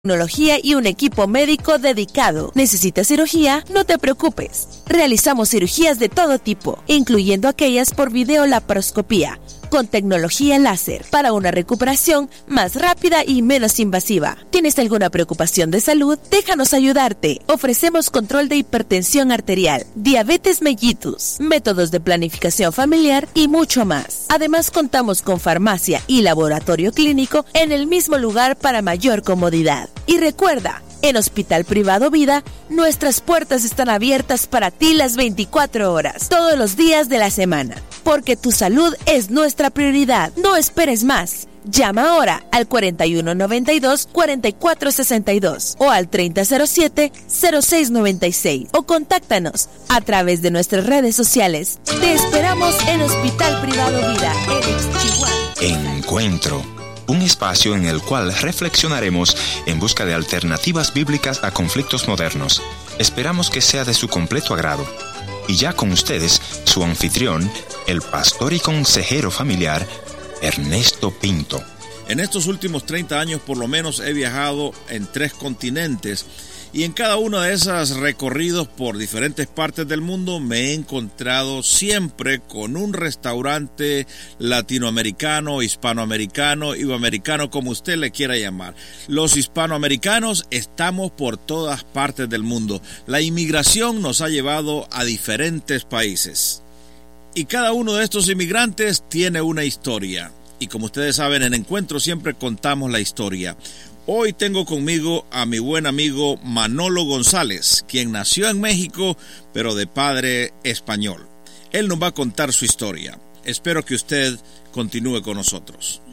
tecnología y un equipo médico dedicado. ¿Necesitas cirugía? No te preocupes. Realizamos cirugías de todo tipo, incluyendo aquellas por videolaparoscopía, con tecnología láser, para una recuperación más rápida y menos invasiva. ¿Tienes alguna preocupación de salud? Déjanos ayudarte. Ofrecemos control de hipertensión arterial, diabetes mellitus, métodos de planificación familiar y mucho más. Además, contamos con farmacia y laboratorio clínico en el mismo lugar para mayor comodidad. Y recuerda, en Hospital Privado Vida, nuestras puertas están abiertas para ti las 24 horas, todos los días de la semana, porque tu salud es nuestra prioridad. No esperes más. Llama ahora al 4192-4462 o al 3007-0696 o contáctanos a través de nuestras redes sociales. Te esperamos en Hospital Privado Vida, en Chihuahua. Encuentro. Un espacio en el cual reflexionaremos en busca de alternativas bíblicas a conflictos modernos. Esperamos que sea de su completo agrado. Y ya con ustedes, su anfitrión, el pastor y consejero familiar, Ernesto Pinto. En estos últimos 30 años por lo menos he viajado en 3 continentes y en cada uno de esos recorridos por diferentes partes del mundo me he encontrado siempre con un restaurante latinoamericano, hispanoamericano, iberoamericano, como usted le quiera llamar. Los hispanoamericanos estamos por todas partes del mundo. La inmigración nos ha llevado a diferentes países. Y cada uno de estos inmigrantes tiene una historia. Y como ustedes saben, en Encuentro siempre contamos la historia. Hoy tengo conmigo a mi buen amigo Manolo González, quien nació en México, pero de padre español. Él nos va a contar su historia. Espero que usted continúe con nosotros.